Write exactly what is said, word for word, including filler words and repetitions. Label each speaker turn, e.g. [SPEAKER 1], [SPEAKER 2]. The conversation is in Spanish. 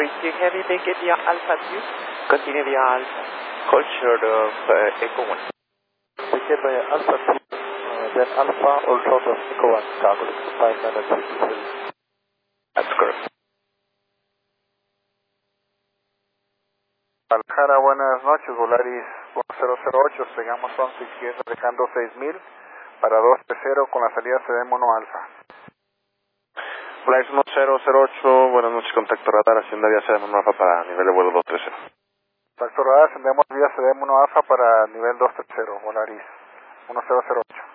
[SPEAKER 1] if you heavy make it via Alpha two, continue via Alpha. Hold short of uh, Echo one.
[SPEAKER 2] Take it via Alpha two, uh, then Alpha, hold short of Echo one, cargo, five minutes.
[SPEAKER 1] That's correct.
[SPEAKER 2] Aljara, buenas noches, Volaris uno cero cero ocho, despegamos once izquierda, dejando seis mil para dos cero con la salida C D M uno Alfa.
[SPEAKER 3] Volaris uno cero cero ocho, buenas noches, contacto radar, ascienda vía C D M uno Alfa para nivel de vuelo dos tres cero.
[SPEAKER 2] Contacto radar, ascendemos vía C D M uno Alfa para nivel dos tres cero, Volaris uno cero cero ocho.